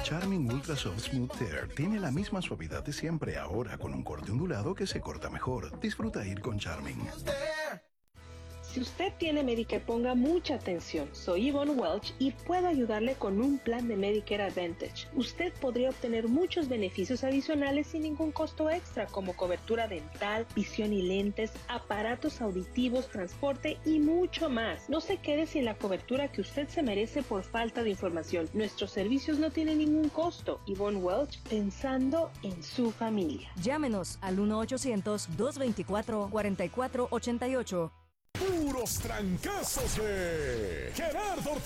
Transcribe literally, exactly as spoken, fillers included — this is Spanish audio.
Charming Ultra Soft Smooth Tear tiene la misma suavidad de siempre, ahora con un corte ondulado que se corta mejor. Disfruta ir con Charming. Si usted tiene Medicare, ponga mucha atención. Soy Yvonne Welch y puedo ayudarle con un plan de Medicare Advantage. Usted podría obtener muchos beneficios adicionales sin ningún costo extra, como cobertura dental, visión y lentes, aparatos auditivos, transporte y mucho más. No se quede sin la cobertura que usted se merece por falta de información. Nuestros servicios no tienen ningún costo. Yvonne Welch, pensando en su familia. Llámenos al uno ochocientos, dos veinticuatro, cuarenta y cuatro ochenta y ocho. Puros trancazos de Gerardo Ortiz.